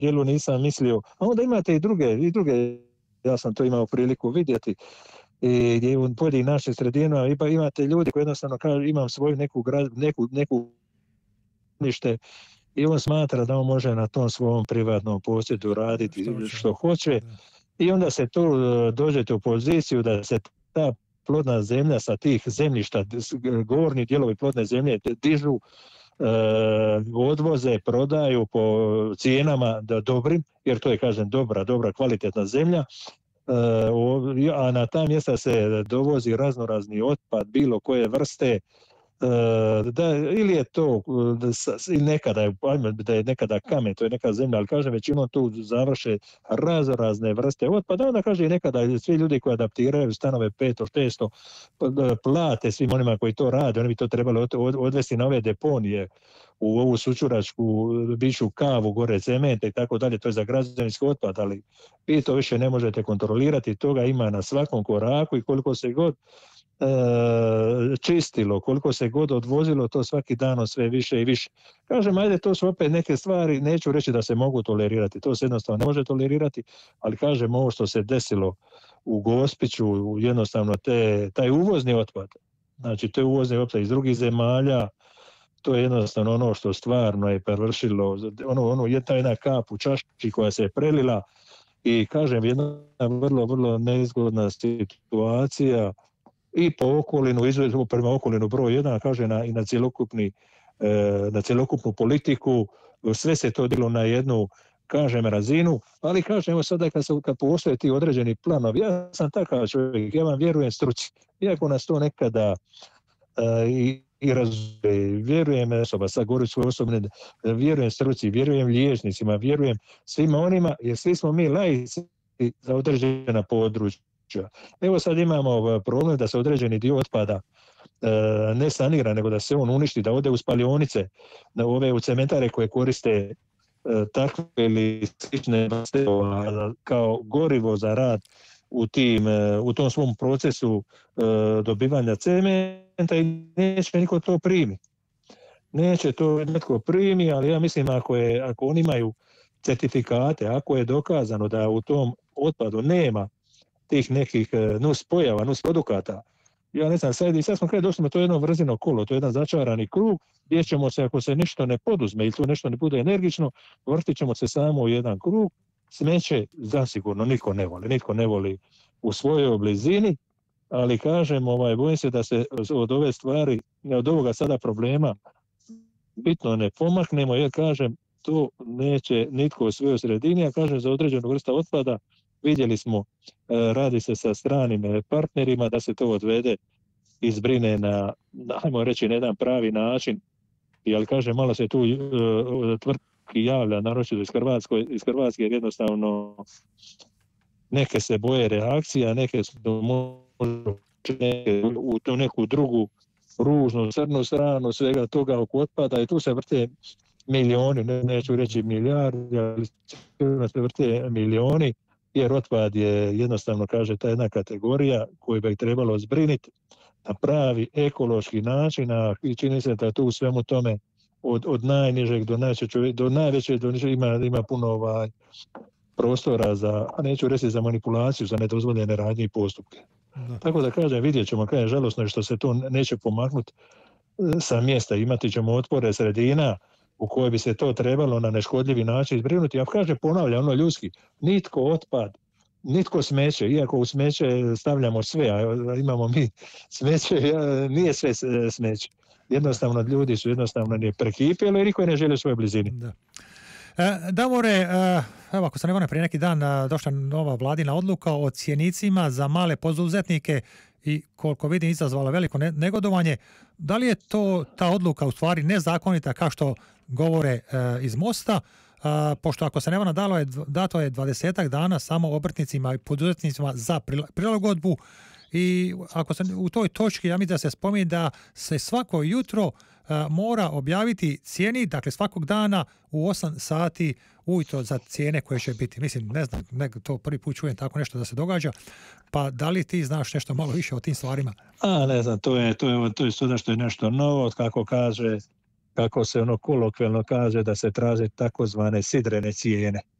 dijelu nisam mislio, a onda imate i druge, ja sam to imao priliku vidjeti, i gdje u pojedinim naših sredina imate ljudi koji jednostavno kažu imam svoju neku nište i on smatra da on može na tom svom privatnom posjedu raditi što hoće i onda se tu dođete u poziciju da se ta plodna zemlja sa tih zemljišta, gornji dijelovi plodne zemlje dižu, odvoze, prodaju po cijenama dobrim, jer to je, kažem, dobra kvalitetna zemlja, a na ta mjesta se dovozi raznorazni otpad bilo koje vrste, ili je to da je nekada kamen, to je neka zemlja, ali kažem, većinom tu završe razne vrste otpada, onda kaže i nekada svi ljudi koji adaptiraju stanove 500, 600 plate svim onima koji to rade, oni bi to trebali odvesti na ove deponije u ovu sučuračku bivšu kavu, gore cemente i tako dalje, to je za građevinski otpad, ali vi to više ne možete kontrolirati, toga ima na svakom koraku i koliko se god čistilo, koliko se god odvozilo, to svaki dan sve više i više. Kažem, ajde, to su opet neke stvari, neću reći da se mogu tolerirati, to se jednostavno ne može tolerirati, ali kažem, ovo što se desilo u Gospiću, jednostavno taj uvozni otpad, znači to je uvozni otpad iz drugih zemalja, to je jednostavno ono što stvarno je prevršilo, jedna kap u čaši koja se je prelila i kažem, jedna vrlo neizgodna situacija i po okolinu, prema okolinu broj 1, kaže i na cjelokupnu politiku, sve se to diglo na jednu, kažem, razinu, ali kažem, evo sada kad postoje ti određeni planovi, ja sam takav čovjek, ja vam vjerujem struci, iako nas to nekada i razumije, vjerujem osoba, sad govorim svoje osobne, vjerujem struci, vjerujem liječnicima, vjerujem svima onima, jer svi smo mi laici za određena područja. Evo sad imamo problem da se određeni dio otpada ne sanira, nego da se on uništi, da ode u spalionice, da u cementare koje koriste takve ili slične vrste kao gorivo za rad u tom svom procesu dobivanja cementa i neće niko to primi. Neće to netko primi, ali ja mislim ako oni imaju certifikate, ako je dokazano da u tom otpadu nema tih nekih nuspojava, nusprodukata, ja ne znam, sad smo kada došli na to jedno vrzino kolo, to je jedan začarani krug, gdje ćemo se, ako se ništa ne poduzme ili to nešto ne bude energično, vrtit ćemo se samo u jedan krug. Smeće zasigurno nitko ne voli u svojoj blizini, ali kažem, bojim se da se od ove stvari, od ovoga sada problema bitno ne pomaknemo, jer kažem, to neće nitko u svojoj sredini, a kažem, za određenu vrstu otpada vidjeli smo, radi se sa stranim partnerima da se to odvede i zbrine ajmo reći, na jedan pravi način, ali kažem, malo se tu tvrtki javlja, naročito iz Hrvatske, jer jednostavno neke se boje reakcija, neke su u tu neku drugu ružnu, crnu stranu svega toga oko otpada i tu se vrte milijoni, neću reći milijardi, ali se vrte milijoni, jer otpad je jednostavno, kaže, ta jedna kategorija koju bi trebalo zbriniti na pravi ekološki način, i čini se da tu u svemu tome od najnižeg do najvećeg ima puno prostora za, neću reći za manipulaciju, za nedozvoljene radnje i postupke. Da. Tako da kažem, vidjet ćemo, žalosno je što se to neće pomaknuti sa mjesta, imati ćemo otpore sredina u kojoj bi se to trebalo na neškodljivi način izbrinuti. Ja kažem, ponavljam, ljudski, nitko otpad, nitko smeće, iako u smeće stavljamo sve, a imamo mi smeće, nije sve smeće. Jednostavno, ljudi su ne prekipjeli jer niko ne želi u svojoj blizini. Da. Davore, evo, ako se ne varam, prije neki dan došla nova vladina odluka o cjenicima za male poduzetnike i koliko vidim izazvala veliko negodovanje. Da li je ta odluka u stvari nezakonita kao što govore iz Mosta, pošto ako se ne varam dato je 20 dana samo obrtnicima i poduzetnicima za prilagodbu i ako se u toj točki, ja mislim da se spominje da se svako jutro mora objaviti cijeni, dakle svakog dana u 8 sati ujutro za cijene koje će biti. Mislim, ne znam, to prvi put čujem tako nešto da se događa, pa da li ti znaš nešto malo više o tim stvarima? Ne znam, to je što je nešto novo, kako kaže kako se ono kolokvijalno kaže, da se traže takozvane sidrene cijene.